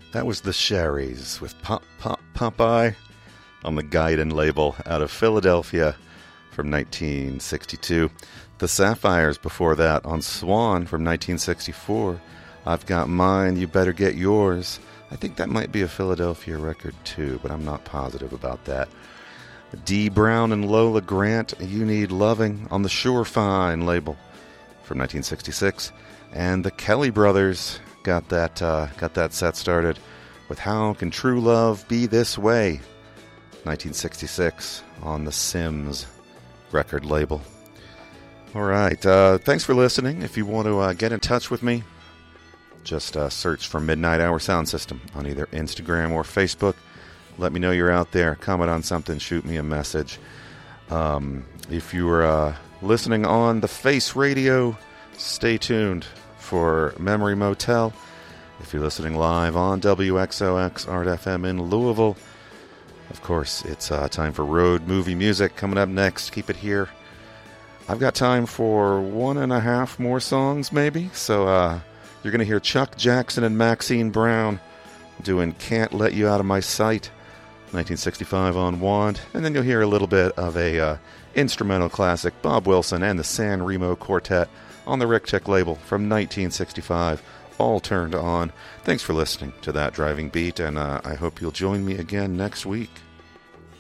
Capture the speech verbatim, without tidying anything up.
That was the Sherries with Pop Pop Popeye on the Gaiden label out of Philadelphia from nineteen sixty-two. The Sapphires before that on Swan from nineteen sixty-four. I've Got Mine, You Better Get Yours. I think that might be a Philadelphia record too, but I'm not positive about that. Dee Brown and Lola Grant, You Need Loving on the Sure Fine label from nineteen sixty-six. And the Kelly Brothers got that uh, got that set started with How Can True Love Be This Way, nineteen sixty-six, on the Sims record label. All right, uh, thanks for listening. If you want to uh, get in touch with me, just uh, search for Midnight Hour Sound System on either Instagram or Facebook. Let me know you're out there. Comment on something. Shoot me a message. Um, if you are uh, listening on the Face Radio, stay tuned for Memory Motel. If you're listening live on W X O X Art F M in Louisville, of course, it's uh, time for Road Movie Music coming up next. Keep it here. I've got time for one and a half more songs, maybe. So uh, you're going to hear Chuck Jackson and Maxine Brown doing Can't Let You Out of My Sight, nineteen sixty-five on Wand. And then you'll hear a little bit of a uh, instrumental classic, Bob Wilson and the San Remo Quartet on the Rick Chick label from nineteen sixty-five, All Turned On. Thanks for listening to That Driving Beat, and uh, I hope you'll join me again next week.